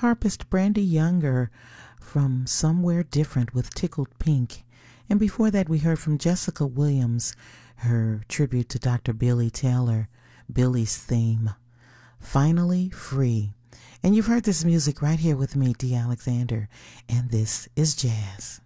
harpist Brandy Younger from Somewhere Different with Tickled Pink. And before that, we heard from Jessica Williams, her tribute to Dr. Billy Taylor, Billy's theme, Finally Free. And you've heard this music right here with me, Dee Alexander, and this is jazz.